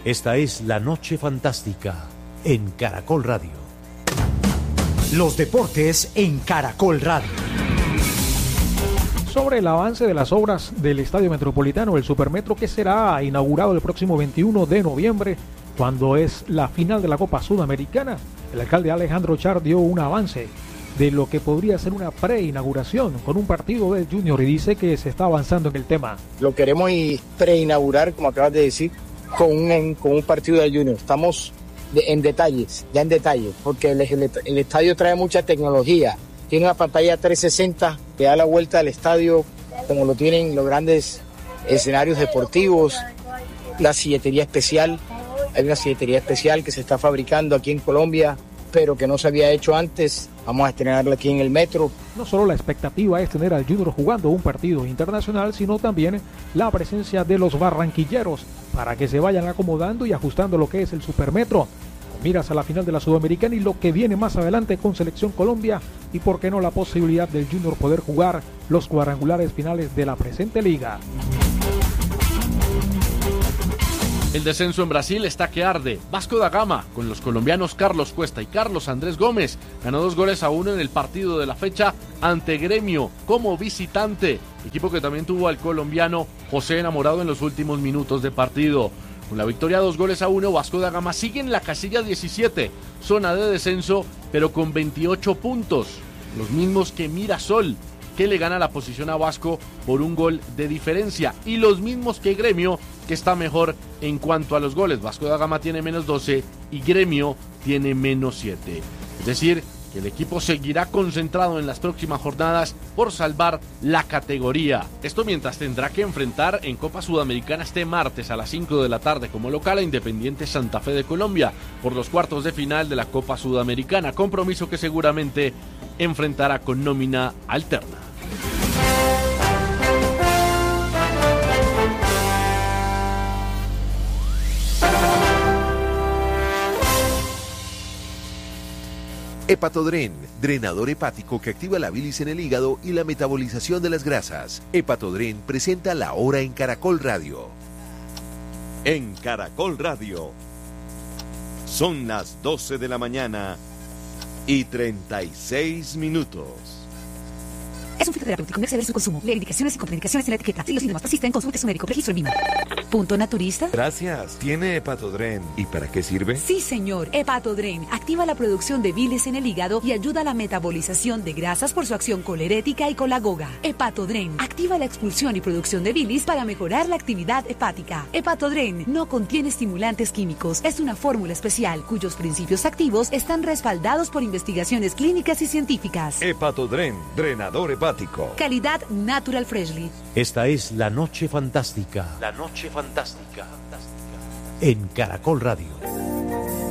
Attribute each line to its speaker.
Speaker 1: Esta es La Noche Fantástica en Caracol Radio.
Speaker 2: Los deportes en Caracol Radio.
Speaker 3: Sobre el avance de las obras del Estadio Metropolitano, el Supermetro, que será inaugurado el próximo 21 de noviembre, cuando es la final de la Copa Sudamericana, el alcalde Alejandro Char dio un avance de lo que podría ser una preinauguración con un partido del Junior y dice que se está avanzando en el tema.
Speaker 4: Lo queremos preinaugurar, como acabas de decir, con un partido del Junior. Estamos en detalles, porque el estadio trae mucha tecnología. Tiene una pantalla 360 que da la vuelta al estadio, como lo tienen los grandes escenarios deportivos. La silletería especial, hay una silletería especial que se está fabricando aquí en Colombia, pero que no se había hecho antes. Vamos a estrenarla aquí en el Metro.
Speaker 3: No solo la expectativa es tener al Junior jugando un partido internacional, sino también la presencia de los barranquilleros para que se vayan acomodando y ajustando lo que es el Supermetro. Miras a la final de la Sudamericana y lo que viene más adelante con Selección Colombia y por qué no la posibilidad del Junior poder jugar los cuadrangulares finales de la presente liga.
Speaker 5: El descenso en Brasil está que arde. Vasco da Gama, con los colombianos Carlos Cuesta y Carlos Andrés Gómez, ganó 2-1 en el partido de la fecha ante Gremio como visitante, equipo que también tuvo al colombiano José Enamorado en los últimos minutos de partido. Con la victoria 2-1, Vasco da Gama sigue en la casilla 17, zona de descenso, pero con 28 puntos, los mismos que Mirasol, que le gana la posición a Vasco por un gol de diferencia, y los mismos que Gremio, que está mejor en cuanto a los goles. Vasco da Gama tiene menos 12 y Gremio tiene menos 7. Es decir, que el equipo seguirá concentrado en las próximas jornadas por salvar la categoría. Esto mientras tendrá que enfrentar en Copa Sudamericana este martes a las 5 de la tarde como local a Independiente Santa Fe de Colombia por los cuartos de final de la Copa Sudamericana, compromiso que seguramente enfrentará con nómina alterna.
Speaker 6: Hepatodren, drenador hepático que activa la bilis en el hígado y la metabolización de las grasas. Hepatodren presenta La Hora en Caracol Radio.
Speaker 7: En Caracol Radio son las 12 de la mañana y 36 minutos.
Speaker 8: Es un fitoterapéutico, no exceder su consumo. Lee indicaciones y contraindicaciones en la etiqueta. Si los síntomas persisten, consulte a su médico. Registro en Lima. Punto naturista.
Speaker 9: Gracias. ¿Tiene Hepatodren? ¿Y para qué sirve?
Speaker 8: Sí, señor. Hepatodren activa la producción de bilis en el hígado y ayuda a la metabolización de grasas por su acción colerética y colagoga. Hepatodren activa la expulsión y producción de bilis para mejorar la actividad hepática. Hepatodren no contiene estimulantes químicos. Es una fórmula especial cuyos principios activos están respaldados por investigaciones clínicas y científicas.
Speaker 9: Hepatodren, drenador hepático.
Speaker 8: Calidad Natural Freshly.
Speaker 1: Esta es La Noche Fantástica. La Noche Fantástica. En Caracol Radio.